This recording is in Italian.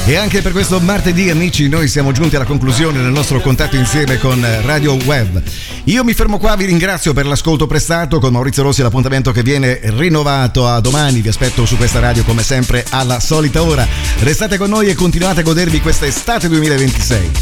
E anche per questo martedì, amici, noi siamo giunti alla conclusione del nostro contatto insieme con Radio Web. Io mi fermo qua, vi ringrazio per l'ascolto prestato. Con Maurizio Rossi l'appuntamento che viene rinnovato a domani. Vi aspetto su questa radio come sempre alla solita ora. Restate con noi e continuate a godervi questa estate 2026.